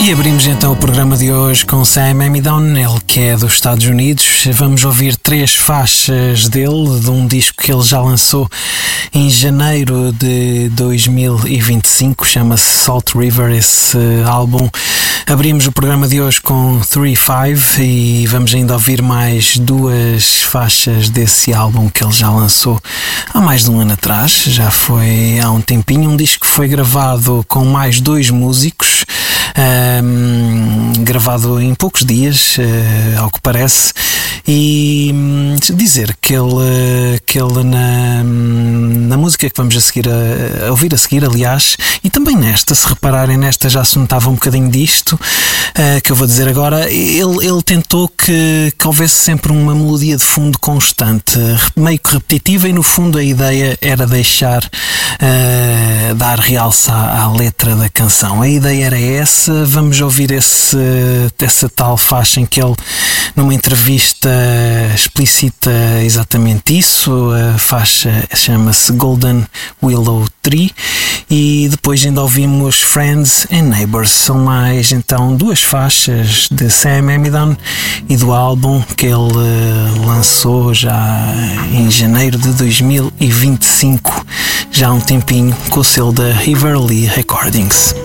E abrimos então o programa de hoje com Sam Amidon, ele que é dos Estados Unidos. Vamos ouvir 3 faixas dele, de um disco que ele já lançou em janeiro de 2025, chama-se Salt River, esse álbum. Abrimos o programa de hoje com 3-5 e vamos ainda ouvir mais 2 faixas desse álbum que ele já lançou há mais de um ano atrás, já foi há um tempinho. Um disco que foi gravado com mais 2 músicos, gravado em poucos dias, ao que parece, e dizer que ele na música que vamos a ouvir a seguir, aliás, e também nesta, se repararem, nesta já se notava um bocadinho disto que eu vou dizer agora. Ele tentou que houvesse sempre uma melodia de fundo constante, meio que repetitiva, e no fundo a ideia era deixar dar realce à letra da canção. A ideia era essa. Vamos ouvir essa tal faixa em que ele, numa entrevista, explicita exatamente isso. A faixa chama-se Golden Willow Tree, e depois ainda ouvimos Friends and Neighbors. São mais então 2 faixas de Sam Amidon e do álbum que ele lançou já em janeiro de 2025, já há um tempinho, com o selo da River Lee Recordings.